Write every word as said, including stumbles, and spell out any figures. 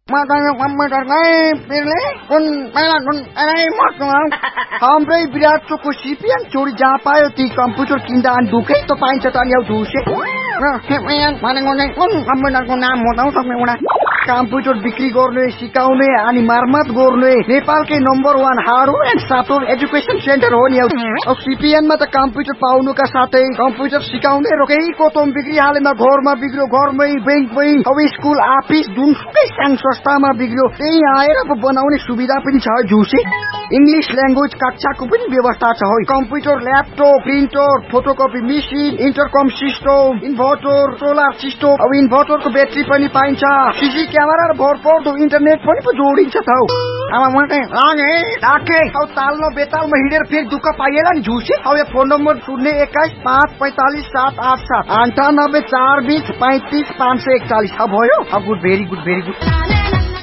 matanya komputer kai pilih kun mainan kun ini masuk हाम्रै विराट चोकको CPN चोरी जहाँ पायो ती कम्प्युटर किन्दा अनि ढुकै त पाइन्छ त अनि ढुसे र सिपिएन भनेको चाहिँ कुन कम्प्युटरको नाम हो त सक्ने एउटा कम्प्युटर बिक्री गर्ने सिकाउने अनि मर्मत गर्ने नेपालकै number one hardware and software education centre हो नि अब सिपिएनमा त कम्प्युटर पाउनुका साथै कम्प्युटर सिकाउने र केही कोतम बिक्री हालेमा घरमा बिग्रियो घरमै बैंकमै अब स्कुल अफिस जुनसुकै साङ संस्थामा बिग्रियो त्यही आएर बनाउने सुविधा पनि छ झुसे इंग्लिश ल्याङ्ग्वेज कक्षाको पनि व्यवस्था छ है computer laptop printer photocopy machine इन्टरकम system inverter solar system अब इन्भर्टरको ब्याट्री पनि पाइन्छ सीसी क्यामेरा र भरपर्दो इन्टरनेट पनि पो जोडिन्छ त अब म चाहिँ लागे राखे अब तालमा बेतालमा हिँडेर फेरि दुःख पाइएला नि झुसे अब यो फोन नम्बर शून्य एक्काइस पाँच पैंतालीस सात आठ सात अन्ठानब्बे चार बीस पैंतीस पाँच सय एकचालीस अब भयो अब good very good very good